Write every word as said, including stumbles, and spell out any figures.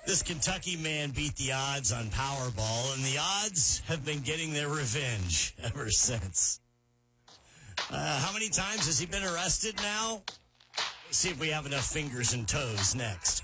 This Kentucky man beat the odds on Powerball, and the odds have been getting their revenge ever since. Uh, how many times has he been arrested now? Let's see if we have enough fingers and toes next.